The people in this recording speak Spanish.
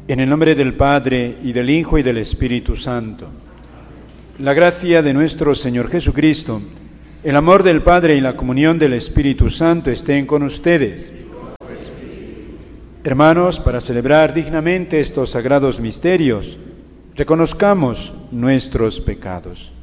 En el nombre del Padre, y del Hijo, y del Espíritu Santo. La gracia de nuestro Señor Jesucristo, el amor del Padre y la comunión del Espíritu Santo estén con ustedes. Hermanos, para celebrar dignamente estos sagrados misterios, reconozcamos nuestros pecados.